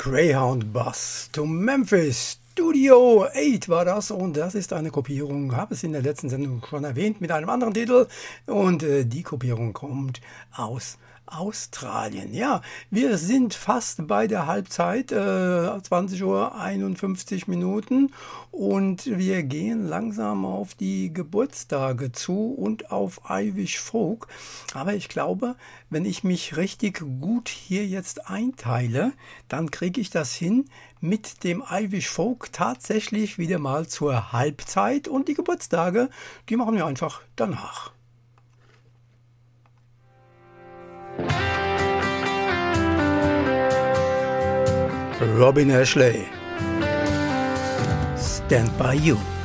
Greyhound Bus to Memphis. Studio 8 war das und das ist eine Kopierung, habe es in der letzten Sendung schon erwähnt, mit einem anderen Titel und die Kopierung kommt aus Australien. Ja, wir sind fast bei der Halbzeit, 20:51 Uhr und wir gehen langsam auf die Geburtstage zu und auf Irish Folk. Aber ich glaube, wenn ich mich richtig gut hier jetzt einteile, dann kriege ich das hin, mit dem Irish Folk tatsächlich wieder mal zur Halbzeit und die Geburtstage, die machen wir einfach danach. Robin Ashley, Stand By You.